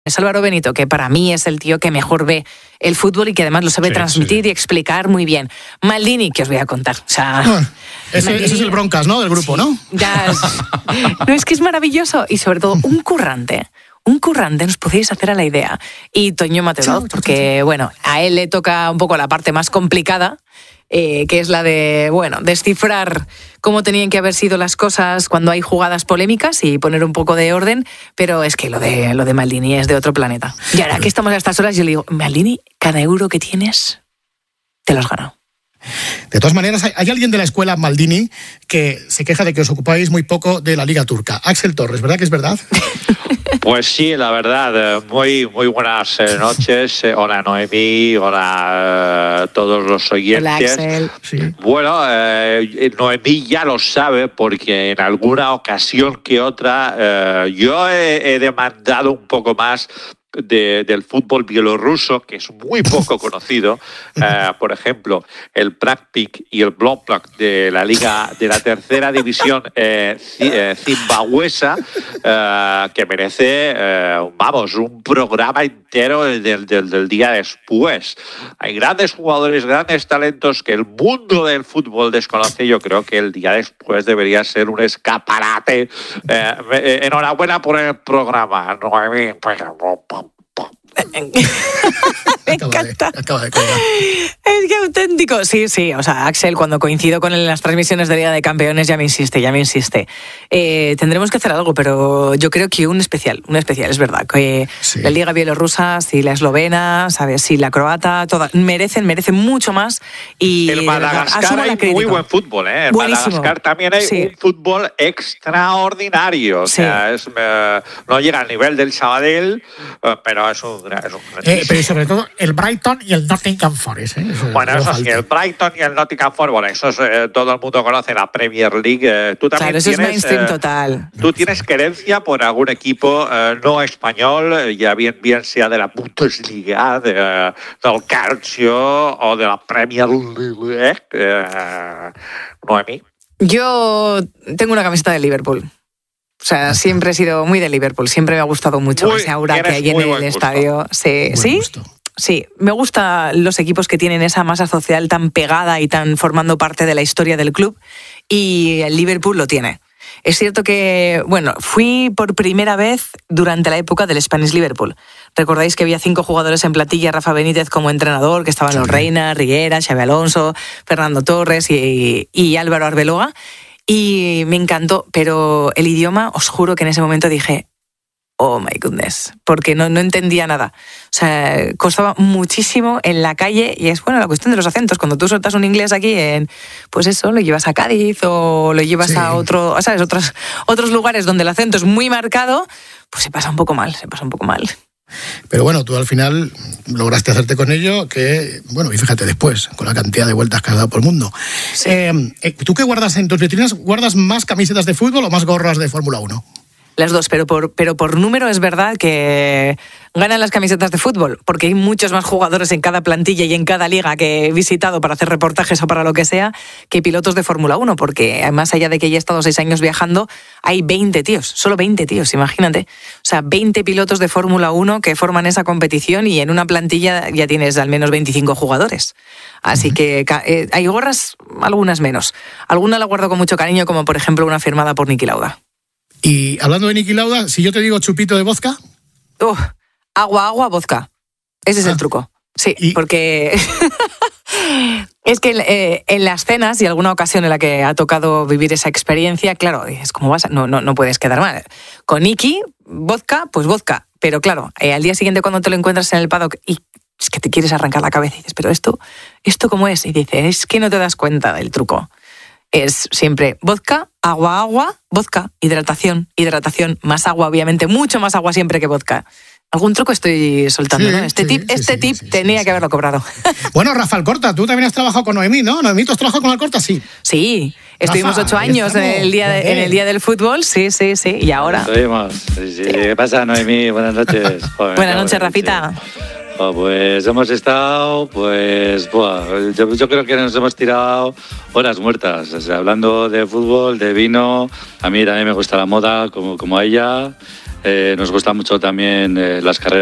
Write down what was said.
Es Álvaro Benito, que para mí es el tío que mejor ve el fútbol y que además lo sabe transmitir y explicar muy bien. Maldini, que os voy a contar. O sea, ese es el Broncas, ¿no? Del grupo, ¿no? No, es que es maravilloso. Y sobre todo, un currante, nos podéis hacer a la idea. Y Toño Mateo, porque, bueno, a él le toca un poco la parte más complicada, que es la de, descifrar cómo tenían que haber sido las cosas cuando hay jugadas polémicas y poner un poco de orden, pero es que lo de Maldini es de otro planeta. Y ahora que estamos a estas horas, yo le digo, Maldini, cada euro que tienes, te lo has ganado. De todas maneras, hay alguien de la escuela Maldini que se queja de que os ocupáis muy poco de la Liga Turca. Axel Torres, ¿verdad que es verdad? Pues sí, la verdad. Muy buenas noches. Hola Noemí, hola a todos los oyentes. Hola Axel. Sí. Bueno, Noemí ya lo sabe porque en alguna ocasión que otra yo he demandado un poco más del fútbol bielorruso, que es muy poco conocido. Por ejemplo, el Praktik y el Blomplak de la Liga de la tercera división zimbabuesa, que merece, un programa entero del día después. Hay grandes jugadores, grandes talentos que el mundo del fútbol desconoce. Yo creo que el día después debería ser un escaparate. Enhorabuena por el programa, Noemí. Me encanta. Es que auténtico. Sí, o sea, Axel, cuando coincido con él en las transmisiones de Liga de Campeones, ya me insiste. Tendremos que hacer algo, pero yo creo que un especial, es verdad, que la Liga bielorrusa, si la eslovena, ¿sabes? Si la croata, todas merecen mucho más. Y el Madagascar hay muy buen fútbol, ¿eh? En Madagascar también hay un fútbol extraordinario. O sea, no llega al nivel del Sabadell, pero es un pero sobre todo el Brighton y el Nottingham Forest. Bueno, eso sí, el Brighton y el Nottingham Forest, bueno, eso es, todo el mundo conoce la Premier League. Tú también eso tienes, es mainstream total. Tú tienes querencia por algún equipo no español, ya bien sea de la Bundesliga, del Calcio o de la Premier League. Noemí. Yo tengo una camiseta de Liverpool. O sea, siempre he sido muy de Liverpool, siempre me ha gustado mucho ese aura que hay en el estadio. Sí, me gustan los equipos que tienen esa masa social tan pegada y tan formando parte de la historia del club, y el Liverpool lo tiene. Es cierto que, fui por primera vez durante la época del Spanish Liverpool. Recordáis que había 5 jugadores en plantilla, Rafa Benítez como entrenador, que estaban los Reina, Riera, Xabi Alonso, Fernando Torres y Álvaro Arbeloa. Y me encantó, pero el idioma, os juro que en ese momento dije, oh my goodness, porque no entendía nada. O sea, costaba muchísimo en la calle, y es la cuestión de los acentos. Cuando tú sueltas un inglés aquí pues eso, lo llevas a Cádiz o lo llevas a otros lugares donde el acento es muy marcado, pues se pasa un poco mal. Pero bueno, tú al final lograste hacerte con ello, y fíjate después, con la cantidad de vueltas que has dado por el mundo. Sí. ¿Tú qué guardas en tus vitrinas? ¿Guardas más camisetas de fútbol o más gorras de Fórmula 1? Las dos, pero por número es verdad que ganan las camisetas de fútbol, porque hay muchos más jugadores en cada plantilla y en cada liga que he visitado para hacer reportajes o para lo que sea, que pilotos de Fórmula 1, porque más allá de que ya he estado 6 años viajando, hay 20 tíos, solo 20 tíos, imagínate. O sea, 20 pilotos de Fórmula 1 que forman esa competición, y en una plantilla ya tienes al menos 25 jugadores. Así que hay gorras, algunas menos. Alguna la guardo con mucho cariño, como por ejemplo una firmada por Niki Lauda. Y hablando de Niki Lauda, si yo te digo chupito de vodka... Agua, vodka. Ese es el truco. Sí, porque es que en las cenas y alguna ocasión en la que ha tocado vivir esa experiencia, claro, es como no puedes quedar mal. Con Niki, vodka, pues vodka. Pero claro, al día siguiente cuando te lo encuentras en el paddock y es que te quieres arrancar la cabeza y dices, pero ¿esto cómo es? Y dices, es que no te das cuenta del truco. Es siempre vodka, agua, vodka, hidratación, más agua, obviamente, mucho más agua siempre que vodka. Algún truco estoy soltando, ¿no? Este tip tenía que haberlo cobrado. Bueno, Rafa Alcorta, tú también has trabajado con Noemí, ¿no? Noemí, ¿tú has trajado con Alcorta? Sí. Sí, estuvimos 8 años en el día del fútbol, sí, y ahora... Estuvimos, sí. ¿Qué pasa, Noemí? Buenas noches. Joder, buenas noches, Rafita. Pues hemos estado, yo creo que nos hemos tirado horas muertas, o sea, hablando de fútbol, de vino. A mí también me gusta la moda, como a ella. Nos gusta mucho también las carreras